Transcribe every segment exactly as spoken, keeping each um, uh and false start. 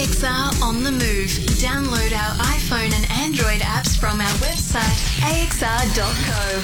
X R on the move. Download our iPhone and Android apps from our website, A X R dot co.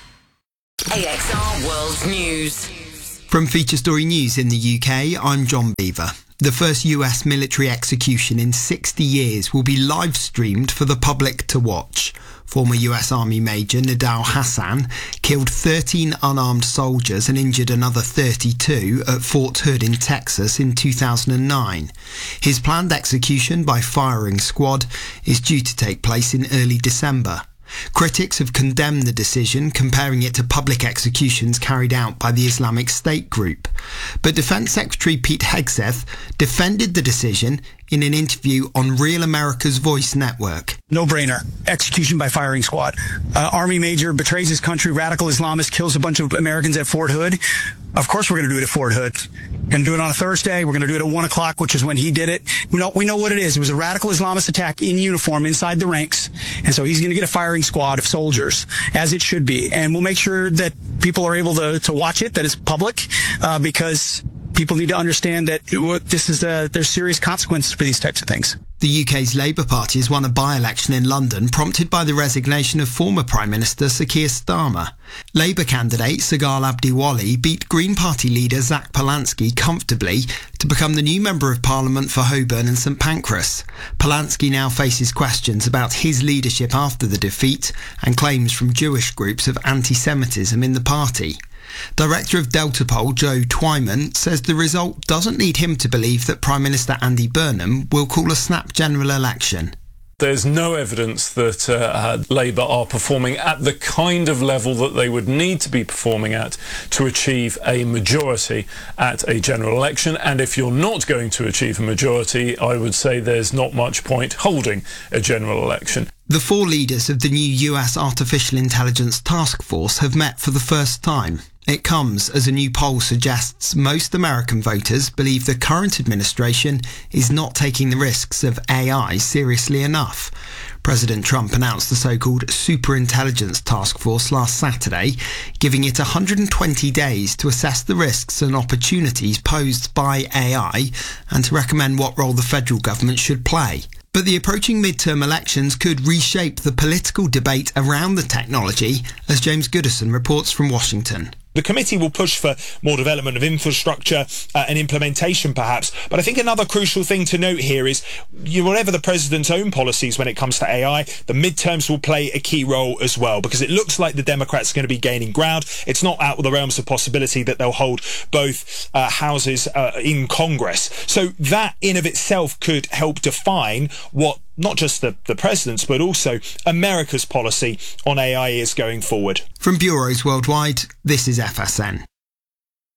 A X R World News. From Feature Story News in the U K, I'm John Beaver. The first U S military execution in sixty years will be live streamed for the public to watch. Former U S Army Major Nidal Hasan killed thirteen unarmed soldiers and injured another thirty-two at Fort Hood in Texas in two thousand nine. His planned execution by firing squad is due to take place in early December. Critics have condemned the decision, comparing it to public executions carried out by the Islamic State group. But Defence Secretary Pete Hegseth defended the decision in an interview on Real America's Voice network. No-brainer. Execution by firing squad. Uh, Army major betrays his country, radical Islamist, kills a bunch of Americans at Fort Hood. Of course we're going to do it at Fort Hood. We're going to do it on a Thursday. We're going to do it at one o'clock, which is when he did it. We know, we know what it is. It was a radical Islamist attack in uniform inside the ranks. And so he's going to get a firing squad of soldiers, as it should be. And we'll make sure that people are able to, to watch it, that it's public, uh, because people need to understand that this is a, there's serious consequences for these types of things. The U K's Labour Party has won a by-election in London, prompted by the resignation of former Prime Minister Sir Keir Starmer. Labour candidate Sagal Abdiwali beat Green Party leader Zach Polanski comfortably to become the new Member of Parliament for Holborn and St Pancras. Polanski now faces questions about his leadership after the defeat and claims from Jewish groups of anti-Semitism in the party. Director of Deltapol Joe Twyman says the result doesn't lead him to believe that Prime Minister Andy Burnham will call a snap general election. There's no evidence that uh, uh, Labour are performing at the kind of level that they would need to be performing at to achieve a majority at a general election. And if you're not going to achieve a majority, I would say there's not much point holding a general election. The four leaders of the new U S Artificial Intelligence Task Force have met for the first time. It comes as a new poll suggests most American voters believe the current administration is not taking the risks of A I seriously enough. President Trump announced the so-called Superintelligence Task Force last Saturday, giving it one hundred twenty days to assess the risks and opportunities posed by A I and to recommend what role the federal government should play. But the approaching midterm elections could reshape the political debate around the technology, as James Goodison reports from Washington. The committee will push for more development of infrastructure uh, and implementation, perhaps. But I think another crucial thing to note here is you, whatever the president's own policies when it comes to A I, the midterms will play a key role as well, because it looks like the Democrats are going to be gaining ground. It's not out of the realms of possibility that they'll hold both uh, houses uh, in Congress. So that in of itself could help define what not just the, the president's, but also America's policy on A I is going forward. From bureaus worldwide, this is F S N.